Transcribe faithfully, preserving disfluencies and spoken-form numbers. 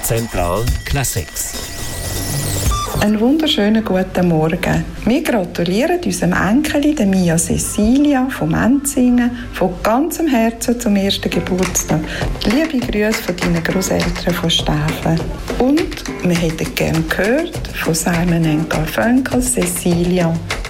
Zentral Classics. Einen wunderschönen guten Morgen. Wir gratulieren unserem Enkel, der Mia Cecilia von Menzingen, von ganzem Herzen zum ersten Geburtstag. Liebe Grüße von deinen Grosseltern von Steffen. Und wir hätten gerne gehört von Simon and Garfunkel, Cecilia.